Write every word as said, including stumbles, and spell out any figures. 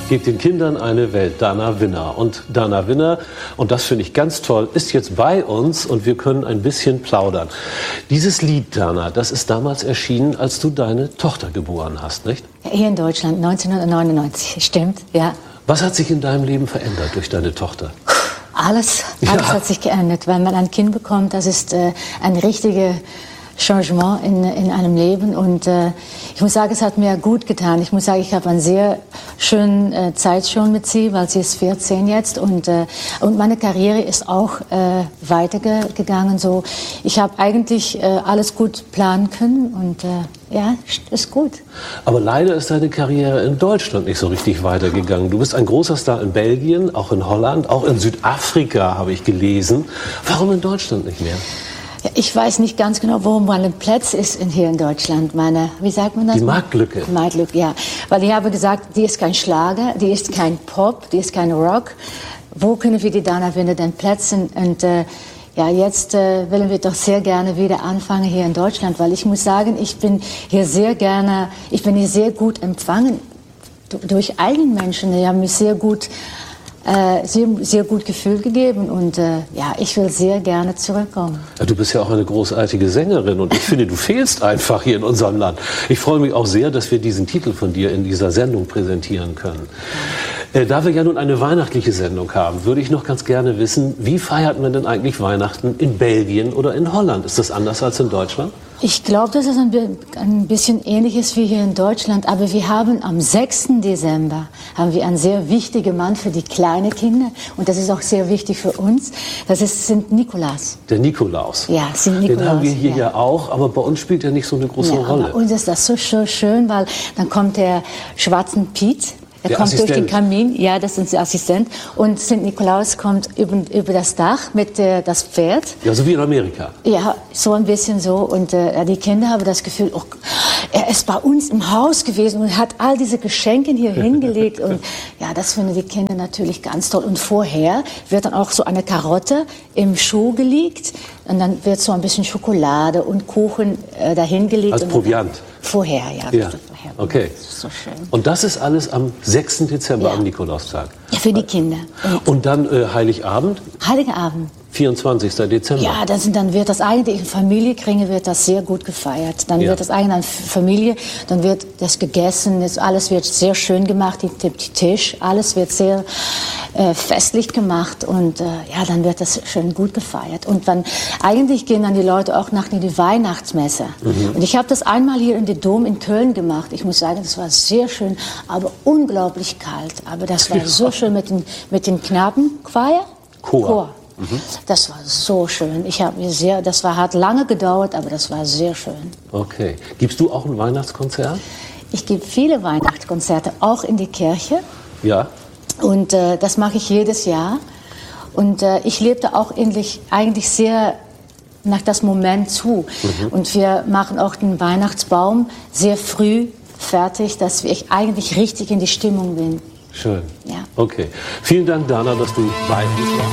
Gebt den Kindern eine Welt. Dana Winner. Und Dana Winner, und das finde ich ganz toll, ist jetzt bei uns und wir können ein bisschen plaudern. Dieses Lied, Dana, das ist damals erschienen, als du deine Tochter geboren hast, nicht? Hier in Deutschland, neunzehnhundertneunundneunzig, stimmt, ja. Was hat sich in deinem Leben verändert durch deine Tochter? Alles, alles Ja. hat sich geändert. Wenn man ein Kind bekommt, das ist äh, ein richtiges Changement in, in einem Leben. Und äh, ich muss sagen, es hat mir gut getan. Ich muss sagen, ich habe eine sehr schöne äh, Zeit schon mit sie, weil sie ist vierzehn jetzt. Und, äh, und meine Karriere ist auch äh, weitergegangen. So, ich habe eigentlich äh, alles gut planen können. Und äh, ja, ist gut. Aber leider ist deine Karriere in Deutschland nicht so richtig weitergegangen. Du bist ein großer Star in Belgien, auch in Holland, auch in Südafrika habe ich gelesen. Warum in Deutschland nicht mehr? Ja, ich weiß nicht ganz genau, wo mein Platz ist in, hier in Deutschland. Meine, wie sagt man das? Die Marktlücke. Marktlücke, ja. Weil ich habe gesagt, die ist kein Schlager, die ist kein Pop, die ist kein Rock. Wo können wir die Dana Winner denn plätzen? Und äh, ja, jetzt äh, wollen wir doch sehr gerne wieder anfangen hier in Deutschland, weil ich muss sagen, ich bin hier sehr gerne, ich bin hier sehr gut empfangen durch allen Menschen. Die haben mich sehr gut Äh, sehr, sehr gut Gefühl gegeben und äh, ja, ich will sehr gerne zurückkommen. Ja, du bist ja auch eine großartige Sängerin und ich finde, du fehlst einfach hier in unserem Land. Ich freue mich auch sehr, dass wir diesen Titel von dir in dieser Sendung präsentieren können. Äh, da wir ja nun eine weihnachtliche Sendung haben, würde ich noch ganz gerne wissen, wie feiert man denn eigentlich Weihnachten in Belgien oder in Holland? Ist das anders als in Deutschland? Ich glaube, dass es ein, ein bisschen ähnlich ist wie hier in Deutschland, aber wir haben am sechsten Dezember haben wir einen sehr wichtigen Mann für die kleinen Kinder und das ist auch sehr wichtig für uns. Das ist Sankt Nikolaus. Der Nikolaus. Ja, Sankt Nikolaus. Den haben wir hier ja. ja auch, aber bei uns spielt er nicht so eine große ja, Rolle. Bei uns ist das so schön, weil dann kommt der schwarze Piet. Er Der kommt Assistent. durch den Kamin, ja, das ist der Assistent. Und Sankt Nikolaus kommt über, über das Dach mit äh, das Pferd. Ja, so wie in Amerika. Ja, so ein bisschen so. Und äh, die Kinder haben das Gefühl, oh, er ist bei uns im Haus gewesen und hat all diese Geschenke hier hingelegt. Und ja, das finden die Kinder natürlich ganz toll. Und vorher wird dann auch so eine Karotte im Schuh gelegt. Und dann wird so ein bisschen Schokolade und Kuchen äh, dahingelegt. Als Proviant. Vorher, ja. Ja, vorher. okay. Das ist so schön. Und das ist alles am sechsten Dezember, Ja. am Nikolaustag. Ja, für die Kinder. Und Und dann äh, Heiligabend, Heiliger Abend. vierundzwanzigsten Dezember. Ja, das, dann wird das eigentlich in Familie kriegen, wird das sehr gut gefeiert. Dann Ja. wird das eigentlich in Familie, dann wird das gegessen, das, alles wird sehr schön gemacht, die, die Tisch, alles wird sehr äh, festlich gemacht und äh, ja, dann wird das schön gut gefeiert. Und dann eigentlich gehen dann die Leute auch nach in die Weihnachtsmesse. Mhm. Und ich habe das einmal hier in den Dom in Köln gemacht. Ich muss sagen, das war sehr schön, aber unglaublich kalt. Aber das war Ja. so schön mit den, mit den Knabenchoir. Chor. Chor. Mhm. Das war so schön. Ich habe mir sehr, das war, hat lange gedauert, aber das war sehr schön. Okay. Gibst du auch ein Weihnachtskonzert? Ich gebe viele Weihnachtskonzerte, auch in die Kirche. Ja. Und äh, das mache ich jedes Jahr. Und äh, ich lebte auch eigentlich, eigentlich sehr nach das Moment zu. Mhm. Und wir machen auch den Weihnachtsbaum sehr früh fertig, dass ich eigentlich richtig in die Stimmung bin. Schön. Ja. Okay. Vielen Dank, Dana, dass du bei uns warst.